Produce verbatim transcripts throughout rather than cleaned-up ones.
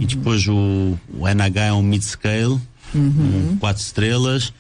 E depois o, o N H é um mid-scale, Uhum. um quatro estrelas.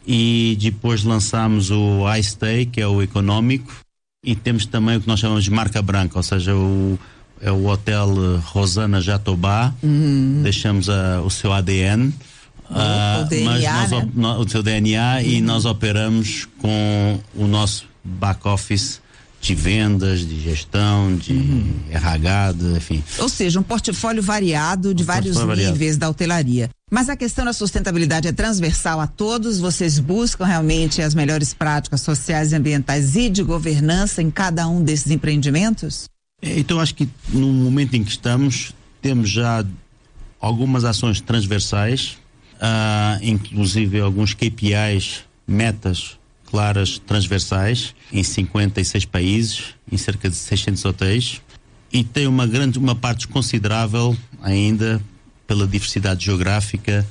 E depois lançamos o iStay, que é o econômico. E temos também o que nós chamamos de marca branca, ou seja, o, é o Hotel Rosana Jatobá. Uhum. Deixamos a, o seu A D N. O, uh, o D N A, mas nós, né? no, o seu D N A, uhum. E nós operamos com o nosso back-office de vendas, de gestão, de uhum. R H, de, enfim. Ou seja, um portfólio variado de um vários níveis variado. Da hotelaria. Mas a questão da sustentabilidade é transversal a todos? Vocês buscam realmente as melhores práticas sociais e ambientais e de governança em cada um desses empreendimentos? Então, acho que no momento em que estamos, temos já algumas ações transversais, uh, inclusive alguns K P Is, metas claras transversais em cinquenta e seis países, em cerca de seiscentos hotéis, e tem uma grande, uma parte considerável ainda pela diversidade geográfica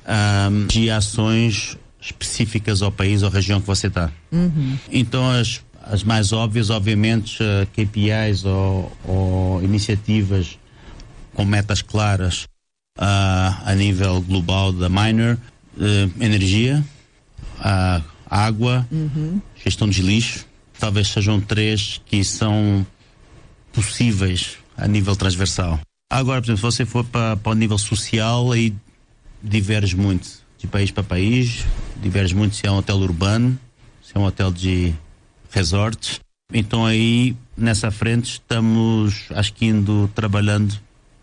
um, de ações específicas ao país ou região que você está. Uhum. Então as, as mais óbvias, obviamente, uh, K P Is ou, ou iniciativas com metas claras uh, a nível global da Minor, uh, energia, uh, água, uhum. gestão de lixo, talvez sejam três que são possíveis a nível transversal. Agora, por exemplo, se você for para, para o nível social, aí diverge muito de país para país, diverge muito se é um hotel urbano, se é um hotel de resorts. Então aí, nessa frente, estamos, acho que indo trabalhando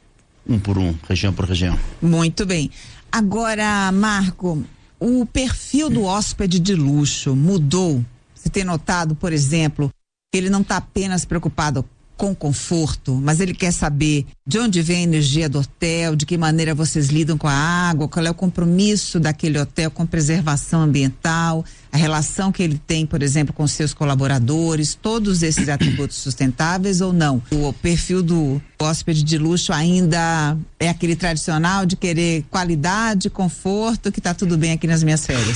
um por um, região por região. Muito bem. Agora, Marco, o perfil do hóspede de luxo mudou? Você tem notado, por exemplo, que ele não está apenas preocupado com conforto, mas ele quer saber de onde vem a energia do hotel, de que maneira vocês lidam com a água, qual é o compromisso daquele hotel com preservação ambiental, a relação que ele tem, por exemplo, com seus colaboradores, todos esses atributos sustentáveis ou não? O perfil do hóspede de luxo ainda é aquele tradicional de querer qualidade, conforto, que tá tudo bem aqui nas minhas férias?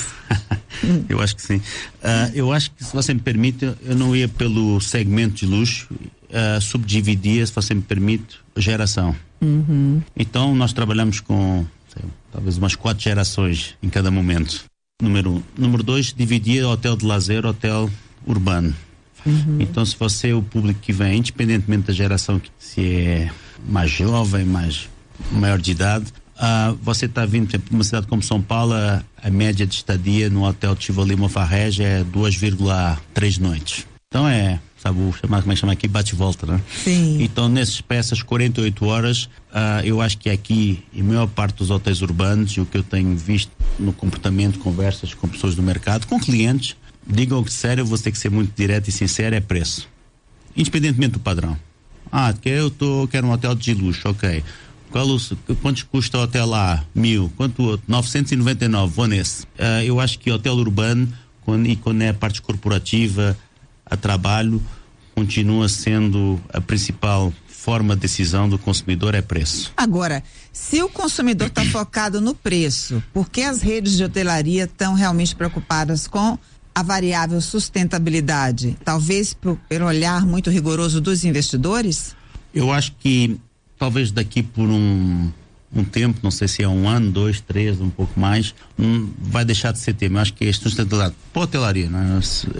Eu acho que sim. Uh, eu acho que, se você me permite, eu não ia pelo segmento de luxo, uh, subdividia, se você me permite, geração. Uhum. Então, nós trabalhamos com, sei, talvez umas quatro gerações em cada momento. Número um. Número dois, dividir hotel de lazer, hotel urbano. Uhum. Então, se você é o público que vem, independentemente da geração, se é mais jovem, mais maior de idade, Uh, você está vindo, por exemplo, uma cidade como São Paulo, a, a média de estadia no hotel Tivoli Mofarrege é duas vírgula três noites. Então é, sabe, o, como é que chama aqui, bate-volta, né? Sim. Então, nessas peças, quarenta e oito horas, uh, eu acho que aqui, em maior parte dos hotéis urbanos, e o que eu tenho visto no comportamento, conversas com pessoas do mercado, com clientes, digam que sério, eu vou ter que ser muito direto e sincero, é preço. Independentemente do padrão. Ah, que eu tô, quero um hotel de luxo, ok. Qual o, quanto custa o hotel lá? Mil. Quanto o outro? novecentos e noventa e nove, vou nesse. Uh, eu acho que hotel urbano, quando, e quando é a parte corporativa, a trabalho, continua sendo a principal forma de decisão do consumidor, é preço. Agora, se o consumidor está focado no preço, por que as redes de hotelaria estão realmente preocupadas com a variável sustentabilidade? Talvez por, pelo olhar muito rigoroso dos investidores? Eu acho que talvez daqui por um, um tempo, não sei se é um ano, dois, três, um pouco mais, um, vai deixar de ser tema. Eu acho que é sustentabilidade para a hotelaria, né?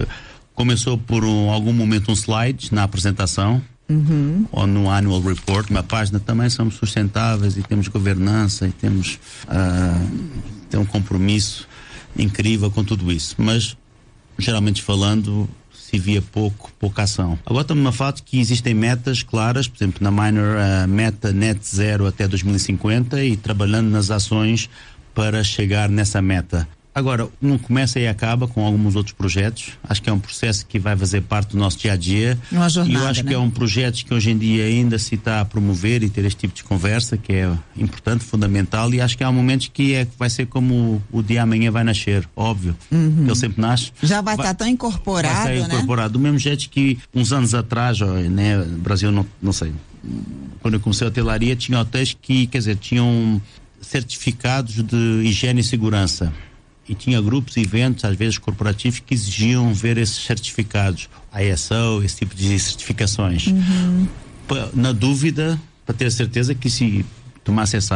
Começou por um, algum momento um slide na apresentação, uhum. ou no annual report, uma página, também somos sustentáveis e temos governança e temos uh, tem um compromisso incrível com tudo isso, mas geralmente falando se via pouco, pouca ação. Agora estamos numa fase que existem metas claras, por exemplo, na Minor, a meta net zero até dois mil e cinquenta e trabalhando nas ações para chegar nessa meta. Agora, não começa e acaba com alguns outros projetos. Acho que é um processo que vai fazer parte do nosso dia a dia. Uma jornada, e eu acho né? que é um projeto que hoje em dia ainda se está a promover e ter este tipo de conversa, que é importante, fundamental, e acho que há momentos que é, vai ser como o, o dia amanhã vai nascer, óbvio. Uhum. Ele sempre nasce. Já vai estar tá tão incorporado, vai né? incorporado. Do mesmo jeito que uns anos atrás, ó, né, no Brasil, não, não sei, quando eu comecei a hotelaria, tinha hotéis que, quer dizer, tinham certificados de higiene e segurança. E tinha grupos e eventos, às vezes corporativos, que exigiam ver esses certificados, I S O, esse tipo de certificações. Uhum. Na dúvida, para ter a certeza que se tomasse essa